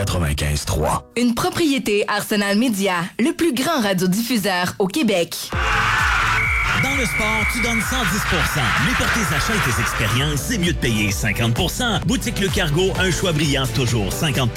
95.3. Une propriété Arsenal Media, le plus grand radiodiffuseur au Québec. Dans le sport, tu donnes 110%. Mais pour tes achats et tes expériences, c'est mieux de payer 50%. Boutique Le Cargo, un choix brillant, toujours 50%.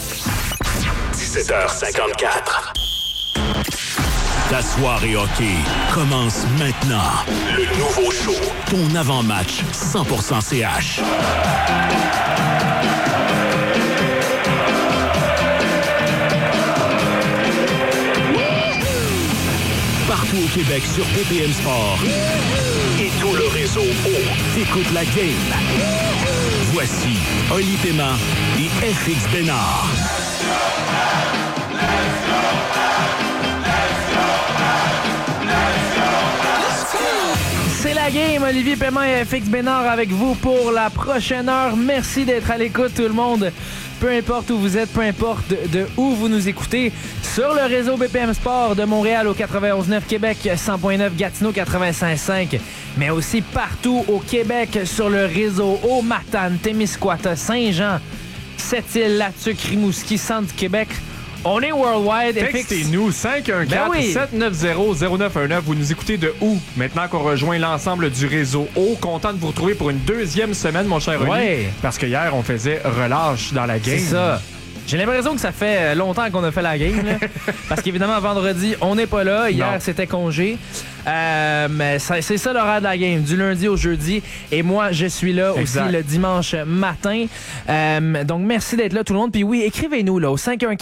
17h54. Ta soirée hockey commence maintenant. Le nouveau show. Ton avant-match 100% CH. Partout au Québec sur BPM Sport. Et tout le réseau t'écoutes la game. Voici Oli Paiement et FX Bénard. C'est la game, Olivier Paiement et FX Bénard avec vous pour la prochaine heure. Merci d'être à l'écoute, tout le monde. Peu importe où vous êtes, peu importe de où vous nous écoutez, sur le réseau BPM Sport de Montréal au 91.9, Québec 100.9, Gatineau 85.5, mais aussi partout au Québec sur le réseau au Matane, Témiscouata, Saint-Jean, Sept-Îles, Latuc, Rimouski, Centre du Québec. On est worldwide. Textez-nous 514-790-0919. Vous nous écoutez de où? Maintenant qu'on rejoint l'ensemble du réseau O, content de vous retrouver pour une deuxième semaine, mon cher Oli. Ouais. Parce que hier, on faisait relâche dans la game. C'est ça. J'ai l'impression que ça fait longtemps qu'on a fait la game. Là. Parce qu'évidemment, vendredi, on n'est pas là. Hier, c'était congé. Mais c'est ça l'horaire de la game, du lundi au jeudi. Et moi, je suis là aussi le dimanche matin. Donc, merci d'être là, tout le monde. Puis oui, écrivez-nous là au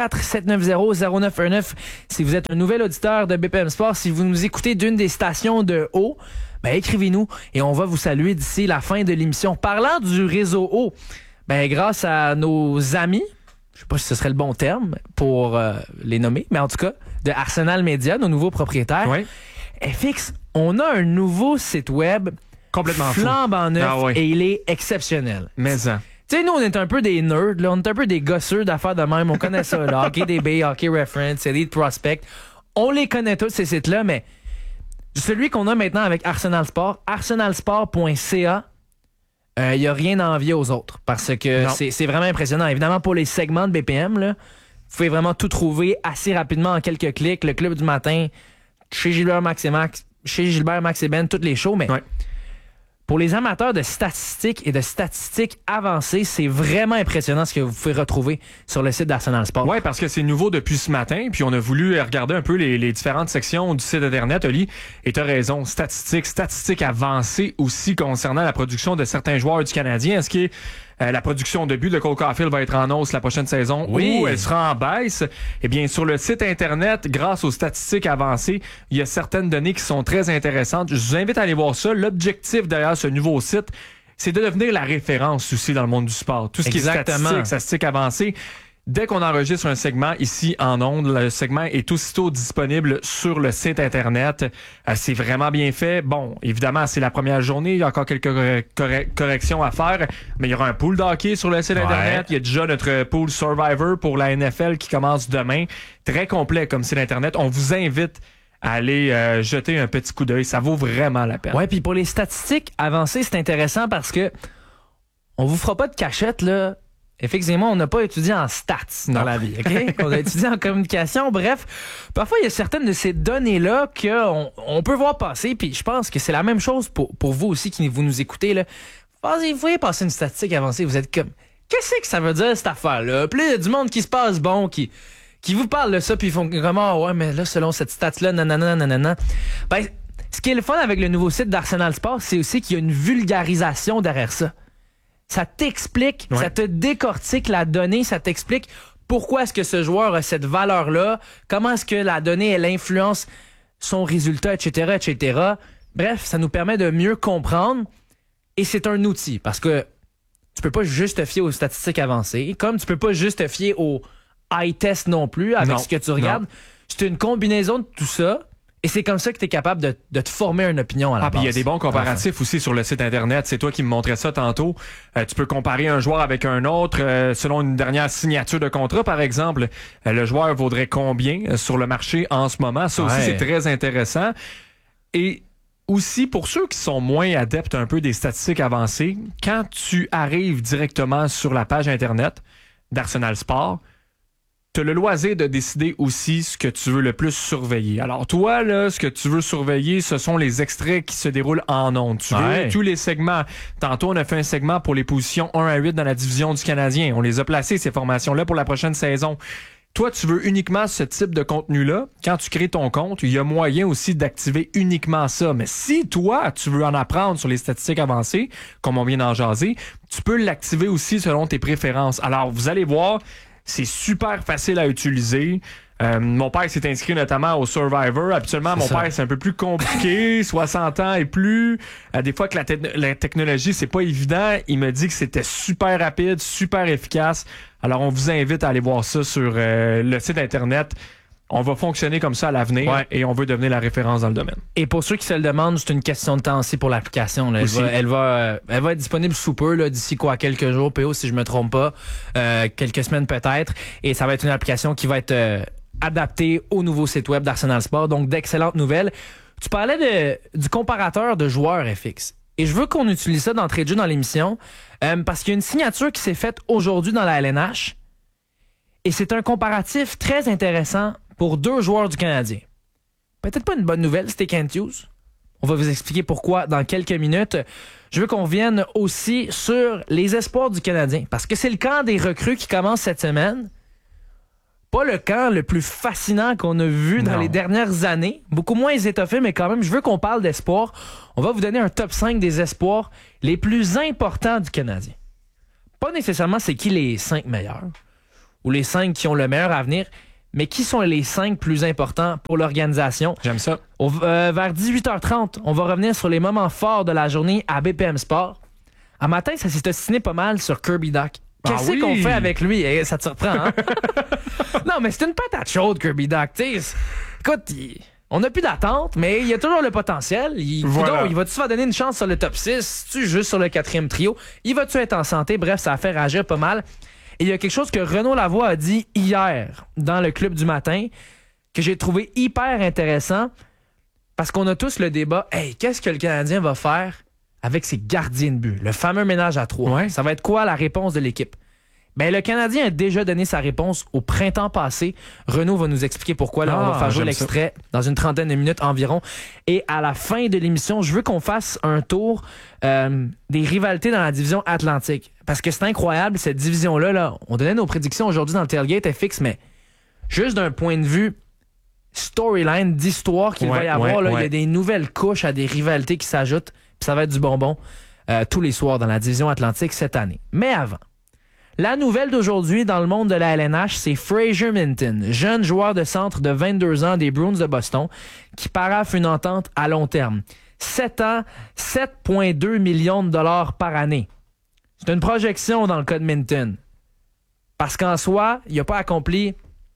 514-790-0919 si vous êtes un nouvel auditeur de BPM Sport. Si vous nous écoutez d'une des stations de haut, ben écrivez-nous et on va vous saluer d'ici la fin de l'émission. Parlant du réseau haut, ben grâce à nos amis, je sais pas si ce serait le bon terme pour les nommer, mais en tout cas, de Arsenal Media, nos nouveaux propriétaires. Oui. FX, on a un nouveau site web complètement flambant neuf oui. et il est exceptionnel. Mais ça. Tu sais, nous, on est un peu des nerds, là, on est un peu des gosseux d'affaires de même. On connaît ça, là, Hockey DB, Hockey Reference, Elite Prospect. On les connaît tous, ces sites-là, mais celui qu'on a maintenant avec Arsenal Sport, arsenalsport.ca, il n'y a rien à envier aux autres parce que c'est vraiment impressionnant. Évidemment, pour les segments de BPM, là, vous pouvez vraiment tout trouver assez rapidement en quelques clics. Le club du matin, chez Gilbert Max et Ben, toutes les shows, mais pour les amateurs de statistiques et de statistiques avancées, c'est vraiment impressionnant ce que vous pouvez retrouver sur le site d'Arsenal Sport. Oui, parce que c'est nouveau depuis ce matin, puis on a voulu regarder un peu les différentes sections du site Internet, Oli, et t'as raison, statistiques avancées aussi concernant la production de certains joueurs du Canadien. Est-ce que la production de buts de Cole Caulfield va être en hausse la prochaine saison ou elle sera en baisse? Eh bien, sur le site Internet, grâce aux statistiques avancées, il y a certaines données qui sont très intéressantes. Je vous invite à aller voir ça. L'objectif derrière ce nouveau site, c'est de devenir la référence aussi dans le monde du sport. Tout ce qui est statistiques avancées. Dès qu'on enregistre un segment ici en ondes, le segment est aussitôt disponible sur le site Internet. C'est vraiment bien fait. Bon, évidemment, c'est la première journée. Il y a encore quelques corrections à faire. Mais il y aura un pool d'hockey sur le site Internet. Il y a déjà notre pool Survivor pour la NFL qui commence demain. Très complet comme site Internet. On vous invite à aller jeter un petit coup d'œil. Ça vaut vraiment la peine. Ouais, puis pour les statistiques avancées, c'est intéressant parce que on vous fera pas de cachette, là. Effectivement, on n'a pas étudié en stats dans la vie, OK? On a étudié en communication. Bref, parfois, il y a certaines de ces données-là qu'on peut voir passer, puis je pense que c'est la même chose pour vous aussi qui vous nous écoutez, là. Vous voyez passer une statistique avancée, vous êtes comme, qu'est-ce que ça veut dire, cette affaire-là? Puis il y a du monde qui se passe bon, qui vous parle de ça, puis ils font vraiment, ouais, mais là, selon cette stat-là, nanana. Ben, ce qui est le fun avec le nouveau site d'Arsenal Sport, c'est aussi qu'il y a une vulgarisation derrière ça. Ça t'explique, ça te décortique la donnée, ça t'explique pourquoi est-ce que ce joueur a cette valeur-là, comment est-ce que la donnée, elle influence son résultat, etc., etc. Bref, ça nous permet de mieux comprendre et c'est un outil parce que tu peux pas juste te fier aux statistiques avancées, comme tu peux pas juste te fier aux eye tests non plus avec ce que tu regardes. C'est une combinaison de tout ça. Et c'est comme ça que tu es capable de te former une opinion à la base. Puis il y a des bons comparatifs aussi sur le site Internet. C'est toi qui me montrais ça tantôt. Tu peux comparer un joueur avec un autre selon une dernière signature de contrat, par exemple. Le joueur vaudrait combien sur le marché en ce moment? Ça aussi, c'est très intéressant. Et aussi, pour ceux qui sont moins adeptes un peu des statistiques avancées, quand tu arrives directement sur la page Internet d'Arsenal Sport, tu as le loisir de décider aussi ce que tu veux le plus surveiller. Alors toi, là, ce que tu veux surveiller, ce sont les extraits qui se déroulent en ondes. Tu veux tous les segments. Tantôt, on a fait un segment pour les positions 1 à 8 dans la division du Canadien. On les a placés, ces formations-là, pour la prochaine saison. Toi, tu veux uniquement ce type de contenu-là. Quand tu crées ton compte, il y a moyen aussi d'activer uniquement ça. Mais si toi, tu veux en apprendre sur les statistiques avancées, comme on vient d'en jaser, tu peux l'activer aussi selon tes préférences. Alors, vous allez voir, c'est super facile à utiliser. Mon père s'est inscrit notamment au Survivor. Habituellement, père, c'est un peu plus compliqué, 60 ans et plus. Des fois que la technologie, c'est pas évident. Il me dit que c'était super rapide, super efficace. Alors, on vous invite à aller voir ça sur le site Internet. On va fonctionner comme ça à l'avenir et on veut devenir la référence dans le domaine. Et pour ceux qui se le demandent, c'est une question de temps aussi pour l'application. Là. Elle va être disponible sous peu, là, d'ici quelques jours, PO, si je me trompe pas, quelques semaines peut-être. Et ça va être une application qui va être adaptée au nouveau site web d'Arsenal Sport. Donc, d'excellentes nouvelles. Tu parlais du comparateur de joueurs FX. Et je veux qu'on utilise ça d'entrée de jeu dans l'émission parce qu'il y a une signature qui s'est faite aujourd'hui dans la LNH. Et c'est un comparatif très intéressant pour 2 joueurs du Canadien. Peut-être pas une bonne nouvelle, c'était Kent Hughes. On va vous expliquer pourquoi dans quelques minutes. Je veux qu'on revienne aussi sur les espoirs du Canadien, parce que c'est le camp des recrues qui commence cette semaine. Pas le camp le plus fascinant qu'on a vu dans les dernières années. Beaucoup moins étoffé, mais quand même, je veux qu'on parle d'espoir. On va vous donner un top 5 des espoirs les plus importants du Canadien. Pas nécessairement c'est qui les 5 meilleurs, ou les 5 qui ont le meilleur avenir, mais qui sont les 5 plus importants pour l'organisation. J'aime ça. Vers 18h30, on va revenir sur les moments forts de la journée à BPM Sport. Un matin, ça s'est ostiné pas mal sur Kirby Dach. Qu'est-ce qu'on fait avec lui? Ça te surprend, hein? Non, mais c'est une patate chaude, Kirby Dach. Écoute, on n'a plus d'attente, mais il y a toujours le potentiel. Il va-tu se faire donner une chance sur le top 6? Tu juste sur le 4e trio? Il va-tu être en santé? Bref, ça a fait réagir pas mal. Et il y a quelque chose que Renaud Lavoie a dit hier dans le Club du matin que j'ai trouvé hyper intéressant parce qu'on a tous le débat. Hey, qu'est-ce que le Canadien va faire avec ses gardiens de but? Le fameux ménage à 3. Ouais. Ça va être quoi la réponse de l'équipe? Ben, le Canadien a déjà donné sa réponse au printemps passé. Renaud va nous expliquer pourquoi. Là, on va faire jouer l'extrait dans une trentaine de minutes environ. Et à la fin de l'émission, je veux qu'on fasse un tour des rivalités dans la division Atlantique. Parce que c'est incroyable, cette division-là. Là, on donnait nos prédictions aujourd'hui dans le Tailgate FX, mais juste d'un point de vue storyline, d'histoire qu'il va y avoir, il y a des nouvelles couches à des rivalités qui s'ajoutent. Puis ça va être du bonbon tous les soirs dans la division Atlantique cette année. Mais avant, la nouvelle d'aujourd'hui dans le monde de la LNH, c'est Fraser Minton, jeune joueur de centre de 22 ans des Bruins de Boston, qui paraffe une entente à long terme. 7 ans, 7,2 millions de dollars par année. C'est une projection dans le cas de Minton. Parce qu'en soi, il n'a pas accompli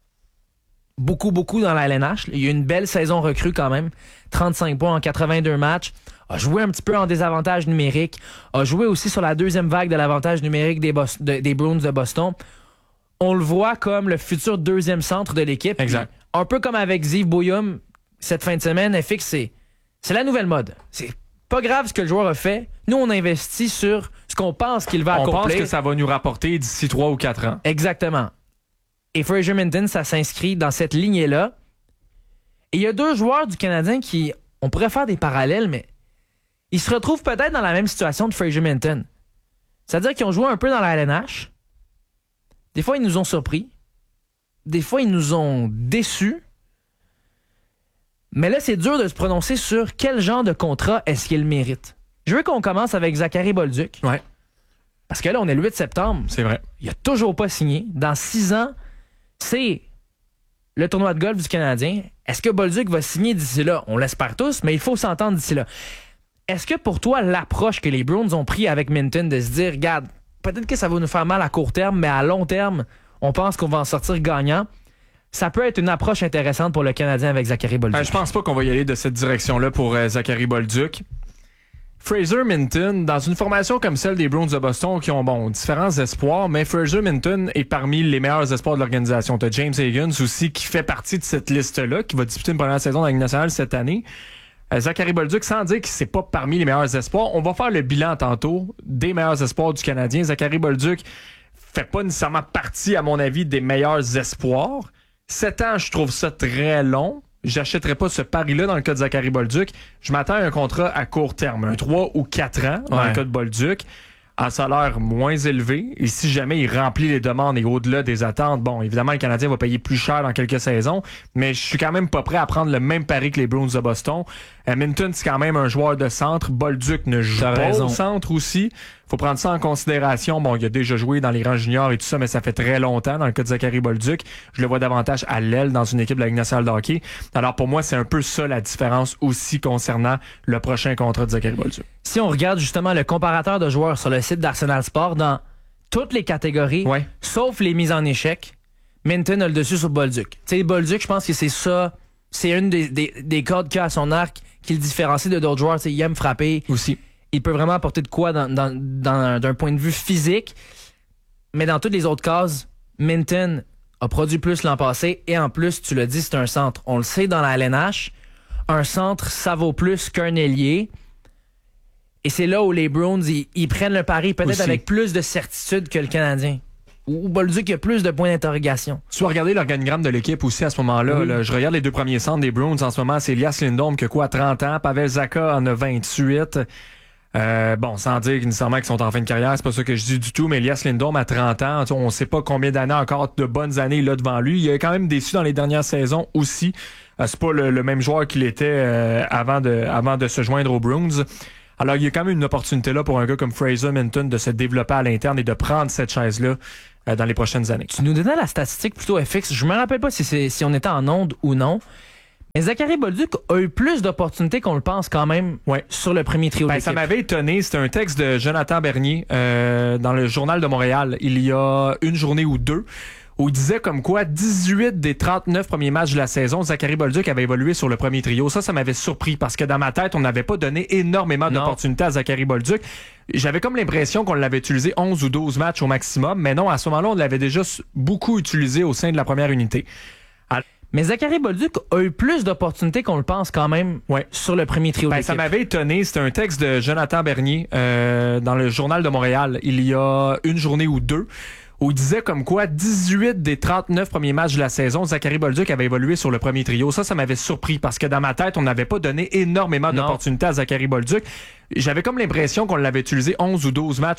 beaucoup dans la LNH. Il y a eu une belle saison recrue quand même. 35 points en 82 matchs. A joué un petit peu en désavantage numérique. A joué aussi sur la deuxième vague de l'avantage numérique des Bruins de Boston. On le voit comme le futur deuxième centre de l'équipe. Exact. Un peu comme avec Ziv Bouyum cette fin de semaine. FX, c'est la nouvelle mode. C'est pas grave ce que le joueur a fait. Nous, on investit sur ce qu'on pense qu'il va accomplir. On pense que ça va nous rapporter d'ici 3 ou 4 ans. Exactement. Et Fraser Minton, ça s'inscrit dans cette lignée-là. Et il y a 2 joueurs du Canadien qui, on pourrait faire des parallèles, mais ils se retrouvent peut-être dans la même situation de Fraser Minton. C'est-à-dire qu'ils ont joué un peu dans la LNH. Des fois, ils nous ont surpris. Des fois, ils nous ont déçus. Mais là, c'est dur de se prononcer sur quel genre de contrat est-ce qu'il mérite. Je veux qu'on commence avec Zachary Bolduc. Ouais. Parce que là, on est le 8 septembre. C'est vrai. Il n'a toujours pas signé. Dans 6 ans, c'est le tournoi de golf du Canadien. Est-ce que Bolduc va signer d'ici là? On l'espère tous, mais il faut s'entendre d'ici là. Est-ce que pour toi, l'approche que les Bruins ont pris avec Minton de se dire, regarde, peut-être que ça va nous faire mal à court terme, mais à long terme, on pense qu'on va en sortir gagnant, ça peut être une approche intéressante pour le Canadien avec Zachary Bolduc? Je pense pas qu'on va y aller de cette direction-là pour Zachary Bolduc. Fraser Minton, dans une formation comme celle des Bruins de Boston qui ont différents espoirs, mais Fraser Minton est parmi les meilleurs espoirs de l'organisation. Tu as James Higgins aussi qui fait partie de cette liste-là, qui va disputer une première saison dans la Ligue nationale cette année. Zachary Bolduc, sans dire qu'il n'est pas parmi les meilleurs espoirs, on va faire le bilan tantôt des meilleurs espoirs du Canadien. Zachary Bolduc fait pas nécessairement partie, à mon avis, des meilleurs espoirs. 7 ans, je trouve ça très long. J'achèterais pas ce pari-là dans le cas de Zachary Bolduc. Je m'attends à un contrat à court terme, un 3 ou 4 ans dans le cas de Bolduc, en salaire moins élevé. Et si jamais il remplit les demandes et au-delà des attentes, bon, évidemment, le Canadien va payer plus cher dans quelques saisons, mais je suis quand même pas prêt à prendre le même pari que les Bruins de Boston. Minton, c'est quand même un joueur de centre. Bolduc ne joue pas au centre aussi. Faut prendre ça en considération. Bon, il a déjà joué dans les rangs juniors et tout ça, mais ça fait très longtemps dans le cas de Zachary Bolduc. Je le vois davantage à l'aile dans une équipe de la Ligue nationale de hockey. Alors pour moi, c'est un peu ça la différence aussi concernant le prochain contrat de Zachary Bolduc. Si on regarde justement le comparateur de joueurs sur le site d'Arsenal Sport, dans toutes les catégories, sauf les mises en échec, Minton a le dessus sur Bolduc. Tu sais, Bolduc, je pense que c'est ça, c'est une des codes qu'il a à son arc qui le différencie de d'autres joueurs. Tu sais, il aime frapper. Aussi. Il peut vraiment apporter de quoi d'un point de vue physique. Mais dans toutes les autres cases, Minton a produit plus l'an passé. Et en plus, tu l'as dit, c'est un centre. On le sait dans la LNH. Un centre, ça vaut plus qu'un ailier. Et c'est là où les Bruins, ils prennent le pari peut-être aussi avec plus de certitude que le Canadien. Ou Bolduc a plus de points d'interrogation. Si vous regardez l'organigramme de l'équipe aussi à ce moment-là, là, je regarde les deux premiers centres des Bruins en ce moment, c'est Elias Lindholm qui a 30 ans, Pavel Zacha en a 28. Bon, sans dire nécessairement qu'ils sont en fin de carrière, c'est pas ça que je dis du tout, mais Elias Lindholm à 30 ans, on sait pas combien d'années encore, de bonnes années là devant lui. Il a quand même déçu dans les dernières saisons aussi. C'est pas le même joueur qu'il était avant de se joindre aux Bruins. Alors, il y a quand même une opportunité là pour un gars comme Fraser Minton de se développer à l'interne et de prendre cette chaise-là dans les prochaines années. Tu nous donnais la statistique plutôt FX. Je me rappelle pas si on était en onde ou non. Mais Zachary Bolduc a eu plus d'opportunités qu'on le pense quand même sur le premier trio d'équipe. Ça m'avait étonné. C'était un texte de Jonathan Bernier dans le Journal de Montréal il y a une journée ou deux, où il disait comme quoi 18 des 39 premiers matchs de la saison, Zachary Bolduc avait évolué sur le premier trio. Ça m'avait surpris parce que dans ma tête, on n'avait pas donné énormément d'opportunités à Zachary Bolduc. J'avais comme l'impression qu'on l'avait utilisé 11 ou 12 matchs au maximum, mais non, à ce moment-là, on l'avait déjà beaucoup utilisé au sein de la première unité. Mais Zachary Bolduc a eu plus d'opportunités qu'on le pense quand même sur le premier trio d'équipe. Ça m'avait étonné. C'était un texte de Jonathan Bernier dans le Journal de Montréal il y a une journée ou deux, où il disait comme quoi 18 des 39 premiers matchs de la saison, Zachary Bolduc avait évolué sur le premier trio. Ça m'avait surpris parce que dans ma tête, on n'avait pas donné énormément d'opportunités à Zachary Bolduc. J'avais comme l'impression qu'on l'avait utilisé 11 ou 12 matchs